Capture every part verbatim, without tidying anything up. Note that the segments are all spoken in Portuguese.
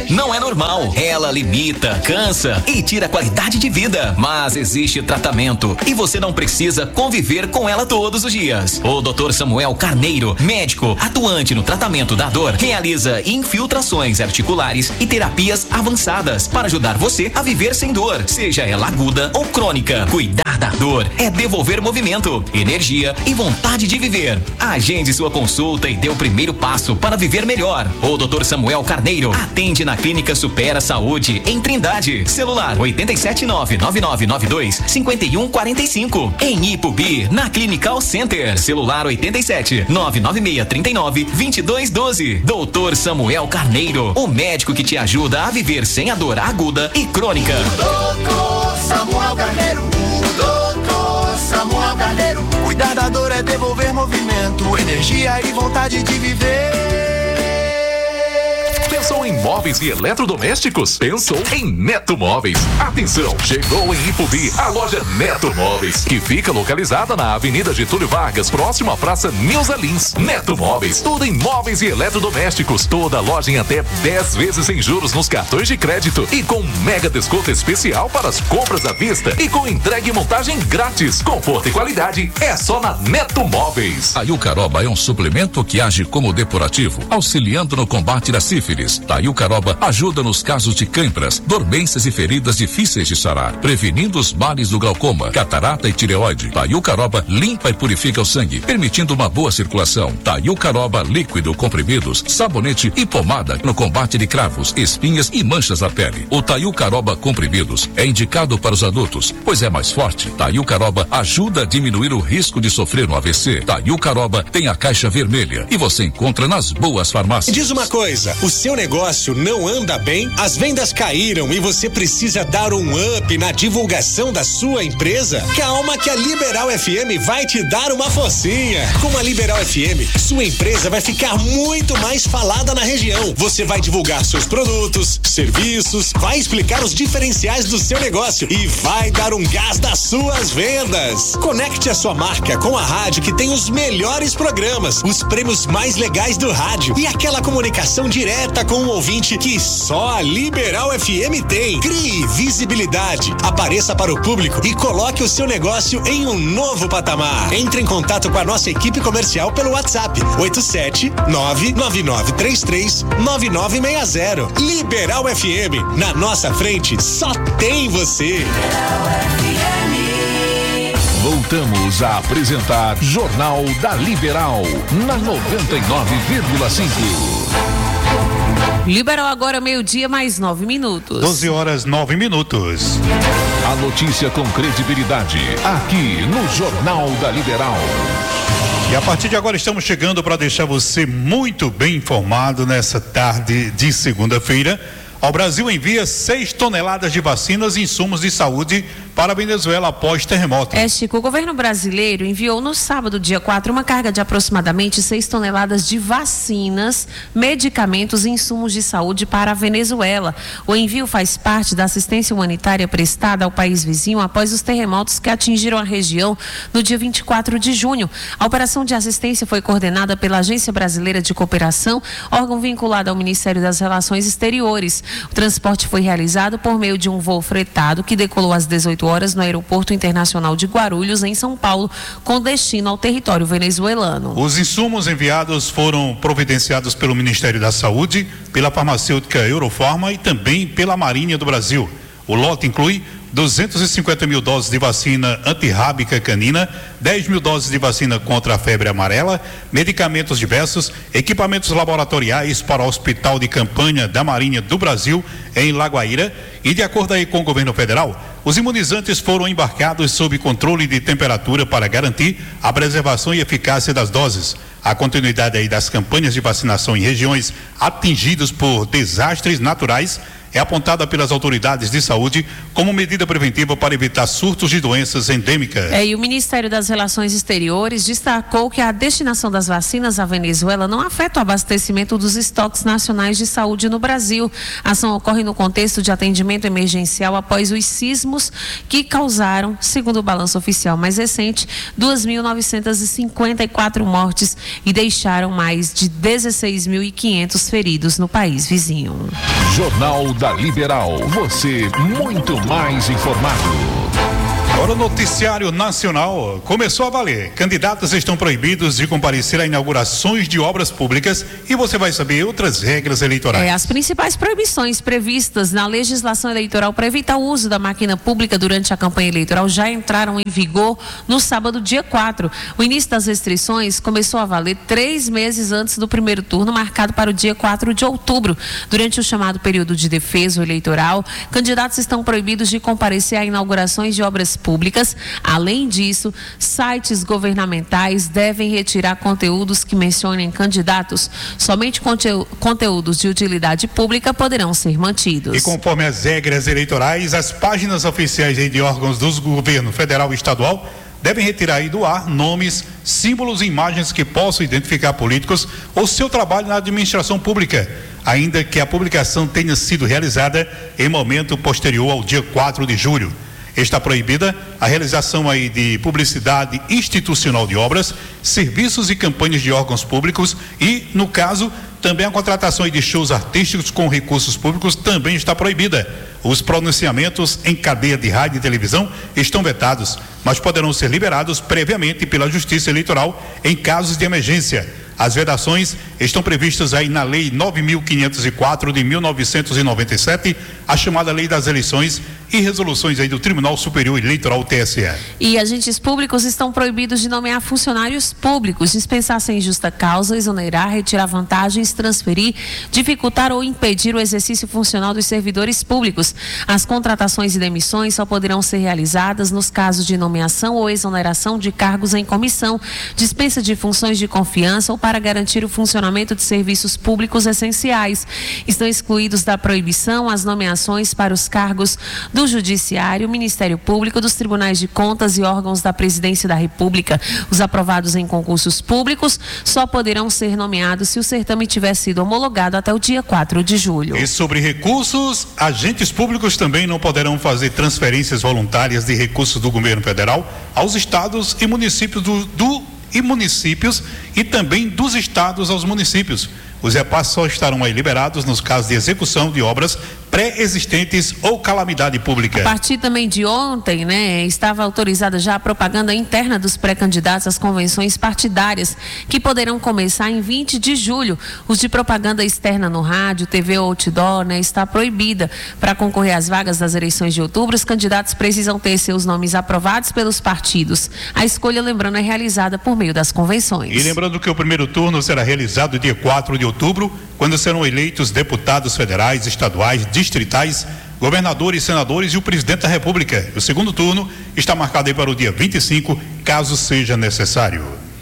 não é normal. Ela limita, cansa e tira a qualidade de vida. Mas existe tratamento e você não precisa conviver com ela todos os dias. O doutor Samuel Carneiro, médico atuante no tratamento da dor, realiza infiltrações articulares e terapias avançadas para ajudar você a viver sem dor, seja ela aguda ou crônica. Cuidar da dor é devolver movimento, energia e vontade de viver. Agende sua consulta e dê o primeiro passo para viver melhor. O doutor Samuel Carneiro atende na Clínica Supera Saúde, em Trindade. Celular oito sete nove nove nove nove dois cinco um quatro cinco. Em Ipubi, na Clinical Center. Celular oito sete nove nove seis três nove dois dois um dois. doutor Samuel Carneiro, o médico que te ajuda a viver sem a dor aguda e crônica. doutor Samuel Carneiro, doutor Samuel Carneiro. Cuidar da dor é devolver movimento, energia e vontade de viver. Pensou em móveis e eletrodomésticos? Pensou em Neto Móveis. Atenção, chegou em Ipubi a loja Neto Móveis, que fica localizada na Avenida Getúlio Vargas, próximo à Praça Nilza Lins. Neto Móveis, tudo em móveis e eletrodomésticos. Toda loja em até dez vezes sem juros nos cartões de crédito e com mega desconto especial para as compras à vista e com entrega e montagem grátis. Conforto e qualidade é só na Neto Móveis. A Iucaroba é um suplemento que age como depurativo, auxiliando no combate da sífilis. A Iucaroba ajuda nos casos de cãibras, dormências e feridas difíceis de sarar, prevenindo os males do glaucoma, catarata e tireoide. A Iucaroba limpa e purifica o sangue, permitindo uma boa circulação. A Iucaroba líquido, comprimidos, sabonete e pomada no combate de cravos, espinhas e manchas na pele. O Taiucaroba comprimidos é indicado para os adultos, pois é mais forte. Taiucaroba ajuda a diminuir o risco de sofrer um A V C. Taiucaroba tem a caixa vermelha e você encontra nas boas farmácias. Diz uma coisa, o seu negócio não anda bem? As vendas caíram e você precisa dar um up na divulgação da sua empresa? Calma que a Liberal F M vai te dar uma forcinha. Com a Liberal F M, sua empresa vai ficar muito mais falada na região. Você vai divulgar seus produtos, serviços, vai explicar os diferenciais do seu negócio e vai dar um gás nas suas vendas. Conecte a sua marca com a rádio que tem os melhores programas, os prêmios mais legais do rádio e aquela comunicação direta com o ouvinte que só a Liberal F M tem. Crie visibilidade, apareça para o público e coloque o seu negócio em um novo patamar. Entre em contato com a nossa equipe comercial pelo WhatsApp oito sete nove nove nove três três nove nove seis zero. Liberal F M, na nossa frente só tem você. Voltamos a apresentar Jornal da Liberal na noventa e nove vírgula cinco. Liberal agora meio-dia mais nove minutos. doze horas nove minutos. A notícia com credibilidade aqui no Jornal da Liberal. E a partir de agora estamos chegando para deixar você muito bem informado nessa tarde de segunda-feira. O Brasil envia seis toneladas de vacinas e insumos de saúde para a Venezuela após terremoto. É, Chico, o governo brasileiro enviou no sábado, dia quatro, uma carga de aproximadamente seis toneladas de vacinas, medicamentos e insumos de saúde para a Venezuela. O envio faz parte da assistência humanitária prestada ao país vizinho após os terremotos que atingiram a região no dia vinte e quatro de junho. A operação de assistência foi coordenada pela Agência Brasileira de Cooperação, órgão vinculado ao Ministério das Relações Exteriores. O transporte foi realizado por meio de um voo fretado que decolou às dezoito horas no Aeroporto Internacional de Guarulhos, em São Paulo, com destino ao território venezuelano. Os insumos enviados foram providenciados pelo Ministério da Saúde, pela farmacêutica Eurofarma e também pela Marinha do Brasil. O lote inclui duzentas e cinquenta mil doses de vacina antirrábica canina, dez mil doses de vacina contra a febre amarela, medicamentos diversos, equipamentos laboratoriais para o Hospital de Campanha da Marinha do Brasil, em Lagoaíra, e de acordo aí com o governo federal, os imunizantes foram embarcados sob controle de temperatura para garantir a preservação e eficácia das doses. A continuidade aí das campanhas de vacinação em regiões atingidas por desastres naturais é apontada pelas autoridades de saúde como medida preventiva para evitar surtos de doenças endêmicas. É, e o Ministério das Relações Exteriores destacou que a destinação das vacinas à Venezuela não afeta o abastecimento dos estoques nacionais de saúde no Brasil. A ação ocorre no contexto de atendimento emergencial após os sismos que causaram, segundo o balanço oficial mais recente, duas mil novecentas e cinquenta e quatro mortes e deixaram mais de dezesseis mil e quinhentos feridos no país vizinho. Jornal da Liberal. Você muito mais informado. Agora o noticiário nacional começou a valer. Candidatos estão proibidos de comparecer a inaugurações de obras públicas e você vai saber outras regras eleitorais. É, as principais proibições previstas na legislação eleitoral para evitar o uso da máquina pública durante a campanha eleitoral já entraram em vigor no sábado, dia quatro. O início das restrições começou a valer três meses antes do primeiro turno, marcado para o dia quatro de outubro. Durante o chamado período de defeso eleitoral, candidatos estão proibidos de comparecer a inaugurações de obras públicas. públicas. Além disso, sites governamentais devem retirar conteúdos que mencionem candidatos. Somente conte- conteúdos de utilidade pública poderão ser mantidos. E conforme as regras eleitorais, as páginas oficiais de órgãos dos governos federal e estadual devem retirar aí do ar nomes, símbolos e imagens que possam identificar políticos ou seu trabalho na administração pública, ainda que a publicação tenha sido realizada em momento posterior ao dia quatro de julho. Está proibida a realização aí de publicidade institucional de obras, serviços e campanhas de órgãos públicos e, no caso, também a contratação aí de shows artísticos com recursos públicos também está proibida. Os pronunciamentos em cadeia de rádio e televisão estão vetados, mas poderão ser liberados previamente pela Justiça Eleitoral em casos de emergência. As vedações estão previstas aí na Lei nove mil quinhentos e quatro de mil novecentos e noventa e sete, a chamada Lei das Eleições e resoluções aí do Tribunal Superior Eleitoral, T S E. E agentes públicos estão proibidos de nomear funcionários públicos, dispensar sem justa causa, exonerar, retirar vantagens, transferir, dificultar ou impedir o exercício funcional dos servidores públicos. As contratações e demissões só poderão ser realizadas nos casos de nomeação ou exoneração de cargos em comissão, dispensa de funções de confiança ou para garantir o funcionamento de serviços públicos essenciais. Estão excluídos da proibição as nomeações para os cargos do Judiciário, Ministério Público, dos Tribunais de Contas e órgãos da Presidência da República. Os aprovados em concursos públicos só poderão ser nomeados se o certame tiver sido homologado até o dia quatro de julho. E sobre recursos, agentes públicos também não poderão fazer transferências voluntárias de recursos do governo federal aos estados e municípios do, do e municípios e também dos estados aos municípios. Os repasses só estarão aí liberados nos casos de execução de obras pré-existentes ou calamidade pública. A partir também de ontem, né, estava autorizada já a propaganda interna dos pré-candidatos às convenções partidárias, que poderão começar em vinte de julho. Os de propaganda externa no rádio, T V ou outdoor, né, está proibida. Para concorrer às vagas das eleições de outubro, os candidatos precisam ter seus nomes aprovados pelos partidos. A escolha, lembrando, é realizada por meio das convenções. E lembrando que o primeiro turno será realizado dia quatro de outubro, quando serão eleitos deputados federais, estaduais, distritais, governadores, senadores e o presidente da República. O segundo turno está marcado aí para o dia vinte e cinco, caso seja necessário.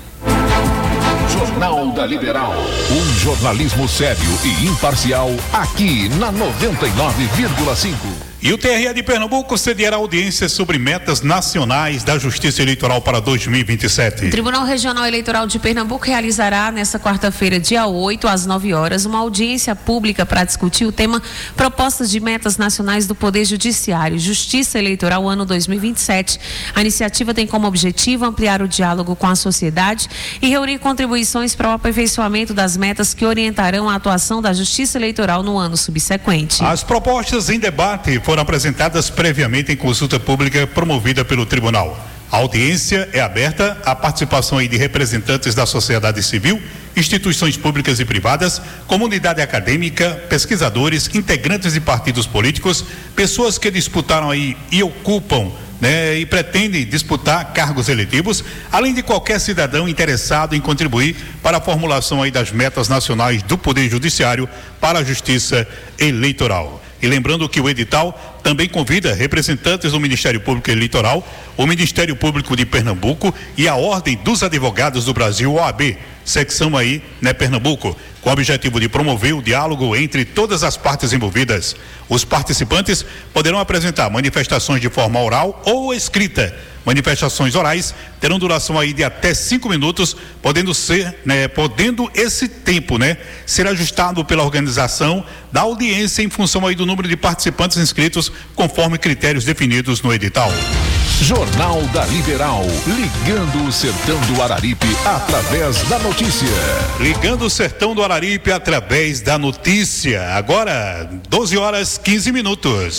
Jornal da Liberal. Um jornalismo sério e imparcial aqui na noventa e nove vírgula cinco. E o T R E de Pernambuco sediará audiências sobre metas nacionais da Justiça Eleitoral para dois mil e vinte e sete. O Tribunal Regional Eleitoral de Pernambuco realizará nesta quarta-feira, dia oito, às nove horas, uma audiência pública para discutir o tema Propostas de Metas Nacionais do Poder Judiciário, Justiça Eleitoral ano dois mil e vinte e sete. A iniciativa tem como objetivo ampliar o diálogo com a sociedade e reunir contribuições para o aperfeiçoamento das metas que orientarão a atuação da Justiça Eleitoral no ano subsequente. As propostas em debate foram apresentadas previamente em consulta pública promovida pelo tribunal. A audiência é aberta à participação aí de representantes da sociedade civil, instituições públicas e privadas, comunidade acadêmica, pesquisadores, integrantes de partidos políticos, pessoas que disputaram aí e ocupam, né, e pretendem disputar cargos eletivos, além de qualquer cidadão interessado em contribuir para a formulação aí das metas nacionais do Poder Judiciário para a Justiça Eleitoral. E lembrando que o edital também convida representantes do Ministério Público Eleitoral, o Ministério Público de Pernambuco e a Ordem dos Advogados do Brasil, O A B. secção aí, né, Pernambuco, com o objetivo de promover o diálogo entre todas as partes envolvidas. Os participantes poderão apresentar manifestações de forma oral ou escrita. Manifestações orais terão duração aí de até cinco minutos, podendo ser, né, podendo esse tempo, né, ser ajustado pela organização da audiência em função aí do número de participantes inscritos, conforme critérios definidos no edital. Jornal da Liberal, ligando o sertão do Araripe através da notícia. Ligando o sertão do Araripe através da notícia. Agora, doze horas quinze minutos.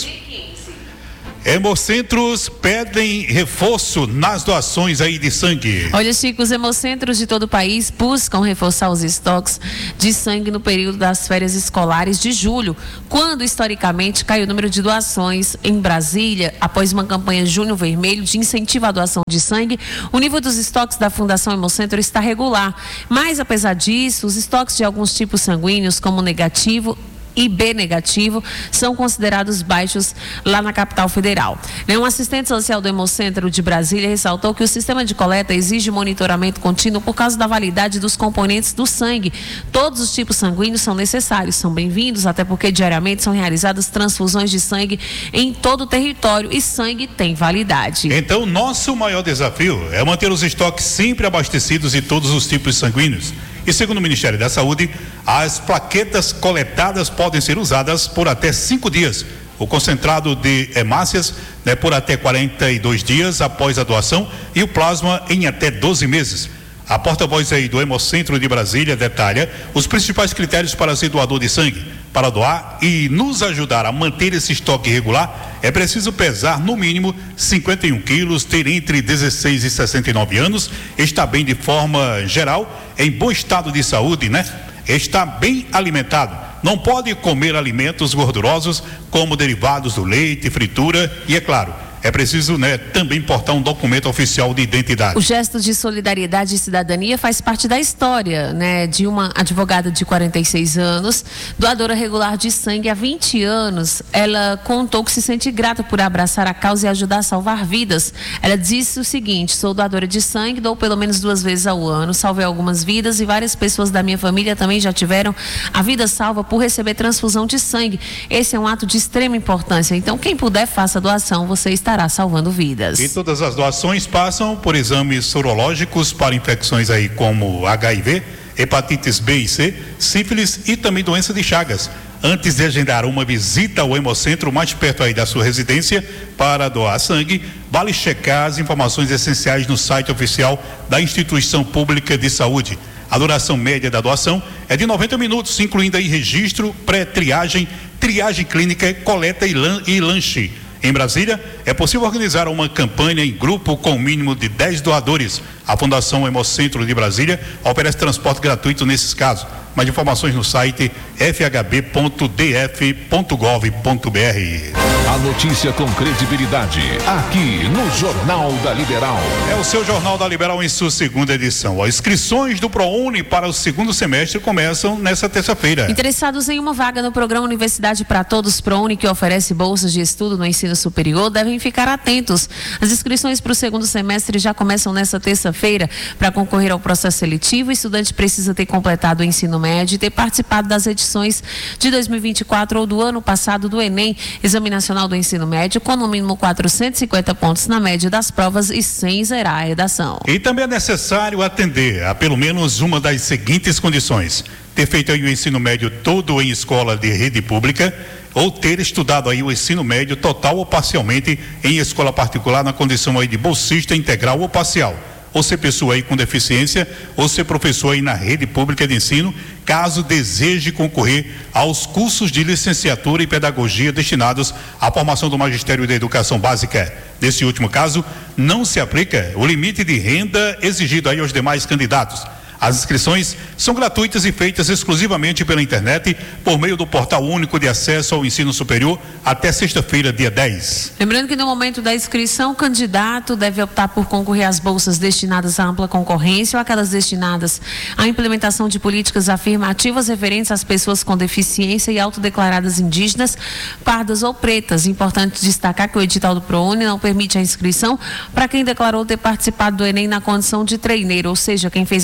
Hemocentros pedem reforço nas doações aí de sangue. Olha, Chico, os hemocentros de todo o país buscam reforçar os estoques de sangue no período das férias escolares de julho, quando historicamente caiu o número de doações em Brasília. Após uma campanha Junho Vermelho de incentivo à doação de sangue, o nível dos estoques da Fundação Hemocentro está regular. Mas, apesar disso, os estoques de alguns tipos sanguíneos, como negativo e B negativo, são considerados baixos lá na capital federal. Um assistente social do Hemocentro de Brasília ressaltou que o sistema de coleta exige monitoramento contínuo por causa da validade dos componentes do sangue. Todos os tipos sanguíneos são necessários, são bem-vindos, até porque diariamente são realizadas transfusões de sangue em todo o território e sangue tem validade. Então, nosso maior desafio é manter os estoques sempre abastecidos de todos os tipos sanguíneos. E segundo o Ministério da Saúde, as plaquetas coletadas podem ser usadas por até cinco dias. O concentrado de hemácias, né, por até quarenta e dois dias após a doação e o plasma em até doze meses. A porta-voz aí do Hemocentro de Brasília detalha os principais critérios para ser doador de sangue. Para doar e nos ajudar a manter esse estoque regular, é preciso pesar no mínimo cinquenta e um quilos, ter entre dezesseis e sessenta e nove anos, estar bem de forma geral, em bom estado de saúde, né? Estar bem alimentado. Não pode comer alimentos gordurosos como derivados do leite, fritura e, é claro, é preciso, né, também portar um documento oficial de identidade. O gesto de solidariedade e cidadania faz parte da história, né, de uma advogada de quarenta e seis anos, doadora regular de sangue há vinte anos. Ela contou que se sente grata por abraçar a causa e ajudar a salvar vidas. Ela disse o seguinte: sou doadora de sangue, dou pelo menos duas vezes ao ano, salvei algumas vidas e várias pessoas da minha família também já tiveram a vida salva por receber transfusão de sangue. Esse é um ato de extrema importância. Então, quem puder, faça a doação, você está estará salvando vidas. E todas as doações passam por exames sorológicos para infecções aí como H I V, hepatites B e C, sífilis e também doença de Chagas. Antes de agendar uma visita ao Hemocentro mais perto aí da sua residência para doar sangue, vale checar as informações essenciais no site oficial da Instituição Pública de Saúde. A duração média da doação é de noventa minutos, incluindo aí registro, pré-triagem, triagem clínica, coleta e, lan- e lanche. Em Brasília, é possível organizar uma campanha em grupo com o mínimo de dez doadores. A Fundação Hemocentro de Brasília oferece transporte gratuito nesses casos. Mais informações no site f h b ponto d f ponto gov ponto b r. A notícia com credibilidade, aqui no Jornal da Liberal. É o seu Jornal da Liberal em sua segunda edição. As inscrições do ProUni para o segundo semestre começam nesta terça-feira. Interessados em uma vaga no programa Universidade para Todos ProUni, que oferece bolsas de estudo no ensino superior, devem ficar atentos. As inscrições para o segundo semestre já começam nesta terça-feira. Para concorrer ao processo seletivo, o estudante precisa ter completado o ensino médio e ter participado das edições de dois mil e vinte e quatro ou do ano passado do Enem, Exame Nacional do Ensino Médio, com no mínimo quatrocentos e cinquenta pontos na média das provas e sem zerar a redação. E também é necessário atender a pelo menos uma das seguintes condições: ter feito aí o ensino médio todo em escola de rede pública, ou ter estudado aí o ensino médio total ou parcialmente em escola particular na condição aí de bolsista integral ou parcial, ou ser pessoa aí com deficiência, ou ser professor aí na rede pública de ensino, caso deseje concorrer aos cursos de licenciatura e pedagogia destinados à formação do magistério da educação básica. Nesse último caso, não se aplica o limite de renda exigido aí aos demais candidatos. As inscrições são gratuitas e feitas exclusivamente pela internet, por meio do Portal Único de Acesso ao Ensino Superior, até sexta-feira, dia dez. Lembrando que no momento da inscrição, o candidato deve optar por concorrer às bolsas destinadas à ampla concorrência ou aquelas destinadas à implementação de políticas afirmativas referentes às pessoas com deficiência e autodeclaradas indígenas, pardas ou pretas. Importante destacar que o edital do ProUni não permite a inscrição para quem declarou ter participado do Enem na condição de treineiro, ou seja, quem fez as provas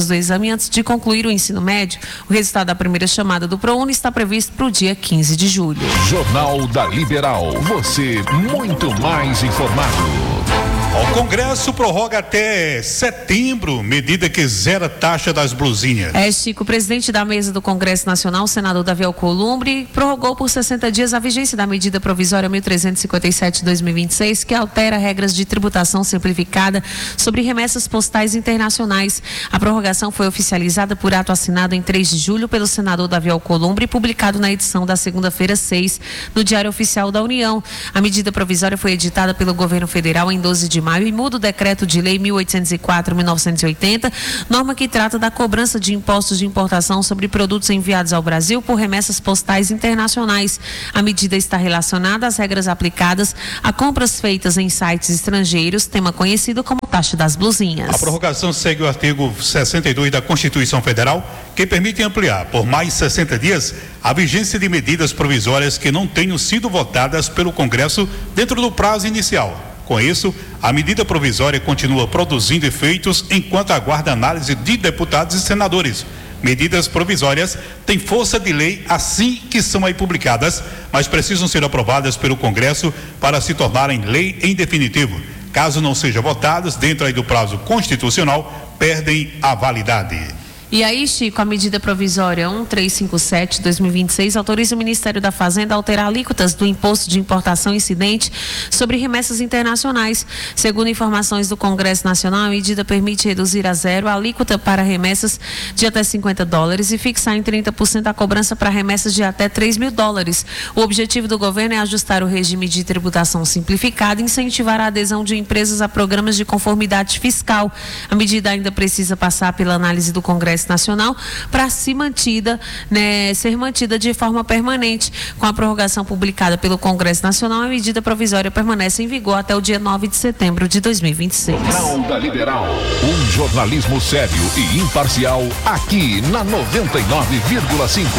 provas do exame antes de concluir o ensino médio. O resultado da primeira chamada do ProUni está previsto para o dia quinze de julho. Jornal da Liberal. Você muito mais informado. O Congresso prorroga até setembro medida que zera a taxa das blusinhas. É, Chico, o presidente da mesa do Congresso Nacional, o senador Davi Alcolumbre, prorrogou por sessenta dias a vigência da medida provisória mil trezentos e cinquenta e sete de dois mil e vinte e seis, que altera regras de tributação simplificada sobre remessas postais internacionais. A prorrogação foi oficializada por ato assinado em três de julho pelo senador Davi Alcolumbre e publicado na edição da segunda-feira seis no Diário Oficial da União. A medida provisória foi editada pelo governo federal em doze de maio e muda o decreto de lei mil oitocentos e quatro, mil novecentos e oitenta, norma que trata da cobrança de impostos de importação sobre produtos enviados ao Brasil por remessas postais internacionais. A medida está relacionada às regras aplicadas a compras feitas em sites estrangeiros, tema conhecido como taxa das blusinhas. A prorrogação segue o artigo sessenta e dois da Constituição Federal, que permite ampliar por mais sessenta dias a vigência de medidas provisórias que não tenham sido votadas pelo Congresso dentro do prazo inicial. Com isso, a medida provisória continua produzindo efeitos enquanto aguarda análise de deputados e senadores. Medidas provisórias têm força de lei assim que são aí publicadas, mas precisam ser aprovadas pelo Congresso para se tornarem lei em definitivo. Caso não sejam votadas dentro aí do prazo constitucional, perdem a validade. E aí, Chico, a medida provisória um três cinco sete de dois mil e vinte e seis autoriza o Ministério da Fazenda a alterar alíquotas do imposto de importação incidente sobre remessas internacionais. Segundo informações do Congresso Nacional, a medida permite reduzir a zero a alíquota para remessas de até cinquenta dólares e fixar em trinta por cento a cobrança para remessas de até três mil dólares. O objetivo do governo é ajustar o regime de tributação simplificado e incentivar a adesão de empresas a programas de conformidade fiscal. A medida ainda precisa passar pela análise do Congresso Nacional para se mantida, né, ser mantida de forma permanente. Com a prorrogação publicada pelo Congresso Nacional, a medida provisória permanece em vigor até o dia nove de setembro de dois mil e vinte e seis. Jornal da Liberal, um jornalismo sério e imparcial aqui na noventa e nove vírgula cinco.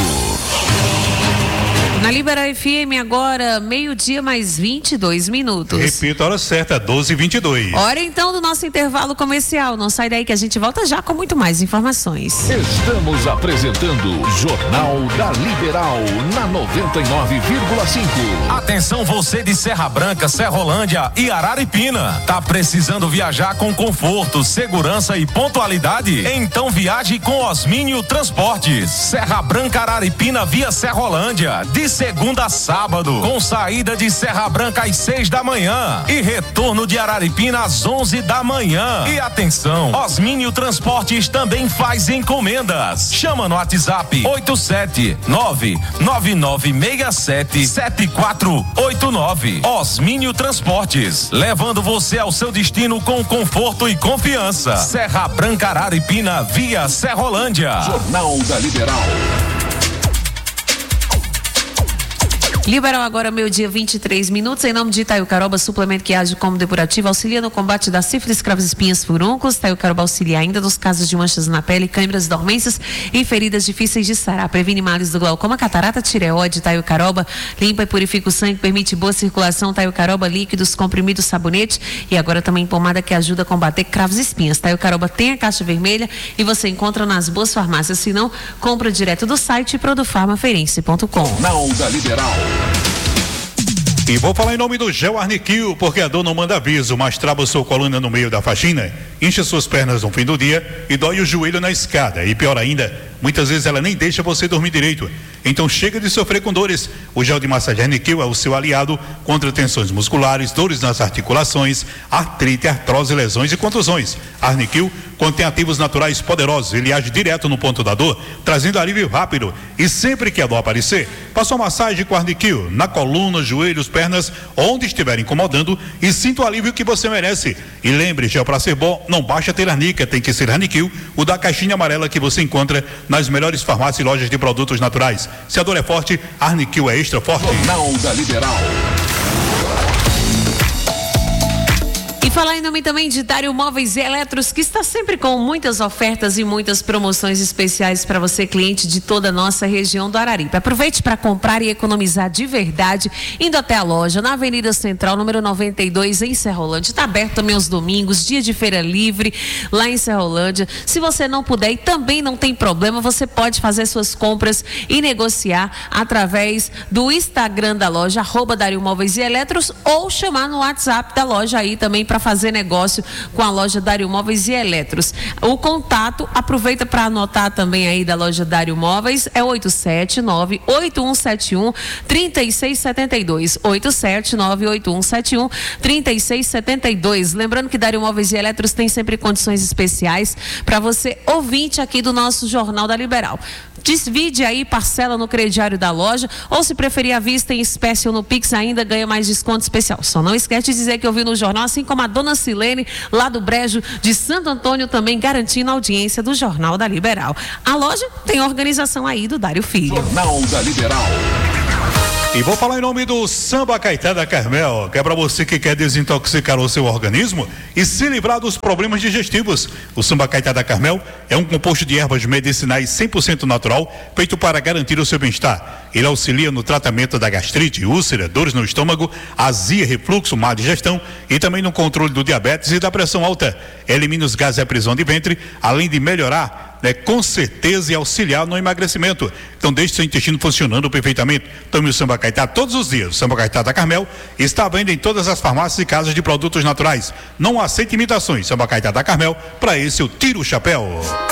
Na Liberal F M agora, meio-dia mais vinte e dois minutos. Repito, a hora certa, doze e vinte e dois. Hora então do nosso intervalo comercial. Não sai daí que a gente volta já com muito mais informações. Estamos apresentando Jornal da Liberal na noventa e nove vírgula cinco. Atenção você de Serra Branca, Serrolândia e Araripina. Tá precisando viajar com conforto, segurança e pontualidade? Então viaje com Osmínio Transportes. Serra Branca, Araripina via Serrolândia. De segunda a sábado, com saída de Serra Branca às seis da manhã e retorno de Araripina às onze da manhã. E atenção, Osmínio Transportes também faz encomendas. Chama no WhatsApp oito sete nove nove nove seis sete sete quatro oito nove. Osmínio Transportes, levando você ao seu destino com conforto e confiança. Serra Branca, Araripina via Serrolândia. Jornal da Liberal. Liberal agora, meio-dia, vinte e três minutos. Em nome de Itaú Caroba, suplemento que age como depurativo, auxilia no combate da sífilis, cravos, espinhas, furúnculos. Itaú Caroba auxilia ainda nos casos de manchas na pele, câimbras, dormências e feridas difíceis de sarar. Previne males do glaucoma, catarata, tireoide. Itaú Caroba limpa e purifica o sangue, permite boa circulação. Itaú Caroba, líquidos, comprimidos, sabonete e agora também pomada que ajuda a combater cravos e espinhas. Itaú Caroba tem a caixa vermelha e você encontra nas boas farmácias. Se não, compra direto do site produfarma feirense ponto com. Jornal da Liberal. E vou falar em nome do Gel Arniquil, porque a dor não manda aviso, mas trava sua coluna no meio da faxina, incha suas pernas no fim do dia e dói o joelho na escada. E pior ainda, muitas vezes ela nem deixa você dormir direito. Então chega de sofrer com dores. O gel de massagem Arniquil é o seu aliado contra tensões musculares, dores nas articulações, artrite, artrose, lesões e contusões. Arniquil contém ativos naturais poderosos. Ele age direto no ponto da dor, trazendo alívio rápido. E sempre que a dor aparecer, faça uma massagem com Arniquil na coluna, joelhos, pernas, onde estiver incomodando e sinta o alívio que você merece. E lembre, gel para ser bom, não basta ter arnica, tem que ser Arniquil, o da caixinha amarela que você encontra nas melhores farmácias e lojas de produtos naturais. Se a dor é forte, Arniquil é extra forte. Jornal da Liberal. Falar em nome também de Dário Móveis e Eletros, que está sempre com muitas ofertas e muitas promoções especiais para você, cliente de toda a nossa região do Araripe. Aproveite para comprar e economizar de verdade, indo até a loja na Avenida Central, número noventa e dois, em Serrolândia. Está aberto também aos domingos, dia de feira livre, lá em Serrolândia. Se você não puder e também não tem problema, você pode fazer suas compras e negociar através do Instagram da loja, arroba Dário Móveis e Eletros, ou chamar no WhatsApp da loja aí também para fazer negócio com a loja Dário Móveis e Eletros. O contato, aproveita para anotar também aí da loja Dário Móveis, é oito sete nove, oito um sete um, três seis sete dois, oito sete nove, oito um sete um, três seis sete dois. Lembrando que Dário Móveis e Eletros tem sempre condições especiais para você, ouvinte aqui do nosso Jornal da Liberal. Divide aí, parcela no crediário da loja, ou se preferir à vista em espécie ou no Pix, ainda ganha mais desconto especial. Só não esquece de dizer que eu vi no jornal, assim como a dona Silene, lá do Brejo de Santo Antônio, também garantindo a audiência do Jornal da Liberal. A loja tem organização aí do Dário Filho. Jornal da Liberal. E vou falar em nome do Samba Caetá da Carmel, que é para você que quer desintoxicar o seu organismo e se livrar dos problemas digestivos. O Samba Caetá da Carmel é um composto de ervas medicinais cem por cento natural, feito para garantir o seu bem-estar. Ele auxilia no tratamento da gastrite, úlcera, dores no estômago, azia, refluxo, má digestão e também no controle do diabetes e da pressão alta. Elimina os gases e a prisão de ventre, além de melhorar, né, com certeza, e auxiliar no emagrecimento. Então deixe seu intestino funcionando perfeitamente. Tome o Samba Caetá todos os dias. O Samba Caetá da Carmel está à venda em todas as farmácias e casas de produtos naturais. Não aceite imitações. Samba Caetá da Carmel, para esse eu tiro o chapéu.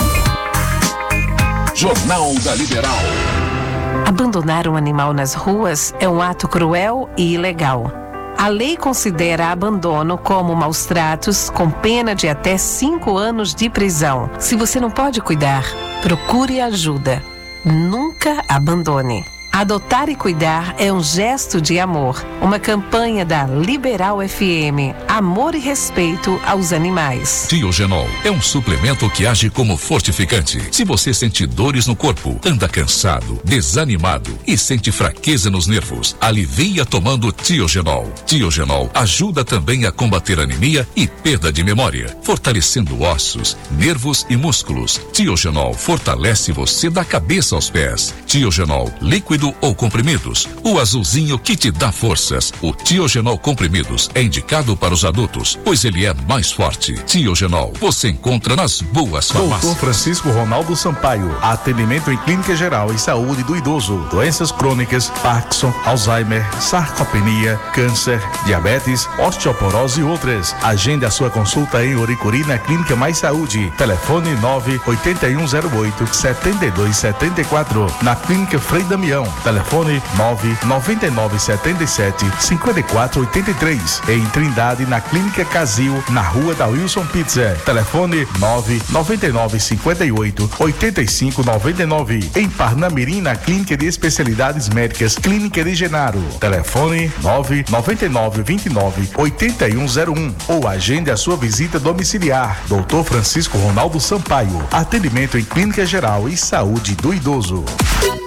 Jornal da Liberal. Abandonar um animal nas ruas é um ato cruel e ilegal. A lei considera abandono como maus tratos, com pena de até cinco anos de prisão. Se você não pode cuidar, procure ajuda. Nunca abandone. Adotar e cuidar é um gesto de amor. Uma campanha da Liberal F M. Amor e respeito aos animais. Tiogenol é um suplemento que age como fortificante. Se você sente dores no corpo, anda cansado, desanimado e sente fraqueza nos nervos, alivia tomando Tiogenol. Tiogenol ajuda também a combater anemia e perda de memória, fortalecendo ossos, nervos e músculos. Tiogenol fortalece você da cabeça aos pés. Tiogenol líquido ou comprimidos, o azulzinho que te dá forças. O Tiogenol comprimidos é indicado para os adultos, pois ele é mais forte. Tiogenol você encontra nas boas farmácias. doutor Francisco Ronaldo Sampaio, atendimento em clínica geral e saúde do idoso, doenças crônicas, Parkinson, Alzheimer, sarcopenia, câncer, diabetes, osteoporose e outras. Agende a sua consulta em Oricuri na Clínica Mais Saúde. Telefone nove oito um zero oito, sete dois sete quatro. Na Clínica Frei Damião. Telefone nove nove nove sete sete, cinco quatro oito três. Em Trindade, na Clínica Casil, na Rua da Wilson Pizza. Telefone nove nove nove cinco oito, oito cinco nove nove. Em Parnamirim, na Clínica de Especialidades Médicas, Clínica de Genaro. Telefone nove nove nove dois nove, oito um zero um. Ou agende a sua visita domiciliar. doutor Francisco Ronaldo Sampaio. Atendimento em Clínica Geral e Saúde do Idoso.